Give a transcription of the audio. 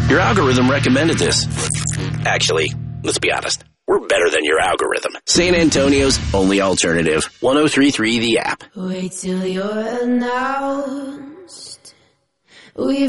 Your algorithm recommended this. Actually, let's be honest. We're better than your algorithm. San Antonio's only alternative. 103.3 The App. Wait till you're announced. We've